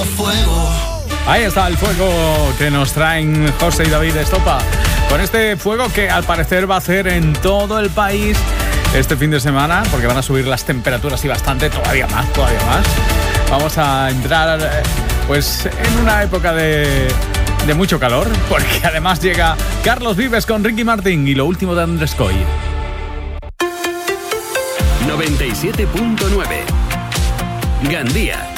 fuego. Ahí está el fuego que nos traen José y David Estopa. Con este fuego que al parecer va a hacer en todo el país este fin de semana, porque van a subir las temperaturas y bastante, todavía más. Vamos a entrar pues en una época de mucho calor, porque además llega Carlos Vives con Ricky Martin y lo último de Andrés Coy. 97.9 Gandía.